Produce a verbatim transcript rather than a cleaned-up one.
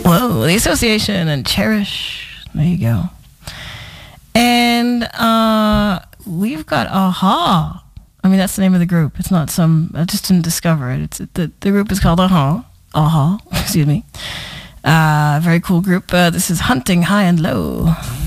Whoa, The Association and Cherish. There you go. And uh, we've got Aha. I mean, that's the name of the group. It's not some, I just didn't discover it. It's the, the group is called Aha. Aha, excuse me. Uh, very cool group. Uh, this is Hunting High and Low.